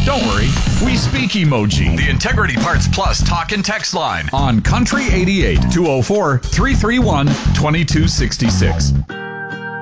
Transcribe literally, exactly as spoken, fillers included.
Don't worry, we speak emoji. The Integrity Parts Plus talk and text line On Country eighty-eight, two oh four, three three one, two two six six.